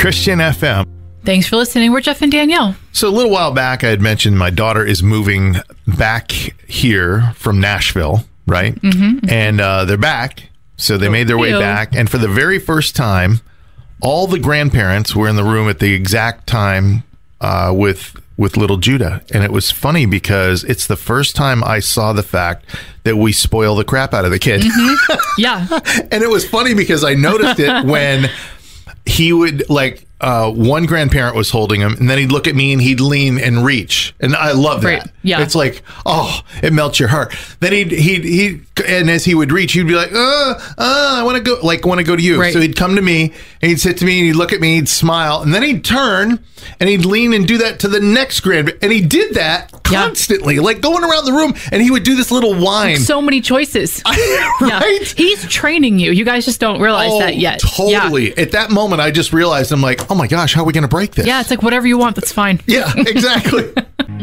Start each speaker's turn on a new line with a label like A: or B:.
A: Christian FM.
B: Thanks for listening. We're Jeff and Danielle.
A: So a little while back, I had mentioned my daughter is moving back here from Nashville, right? Mm-hmm. And they're back. So they made their way back. And for the very first time, all the grandparents were in the room at the exact time with little Judah. And it was funny because it's the first time I saw the fact that we spoil the crap out of the kid.
B: Mm-hmm. Yeah.
A: And it was funny because I noticed it when he would one grandparent was holding him, and then he'd look at me and he'd lean and reach, and I love that.
B: Right. Yeah,
A: it's like, oh, it melts your heart. Then he'd and as he would reach, he'd be like, I want to go to you.
B: Right.
A: So he'd come to me and he'd sit to me and he'd look at me, he'd smile, and then he'd turn and he'd lean and do that to the next grandparent, and he did that constantly, like going around the room, and he would do this little whine.
B: So many choices.
A: Right?
B: Yeah. He's training you. You guys just don't realize that yet.
A: Totally.
B: Yeah.
A: At that moment, I just realized, I'm like, oh my gosh, how are we going to break this?
B: Yeah, it's like whatever you want, that's fine.
A: Yeah, exactly.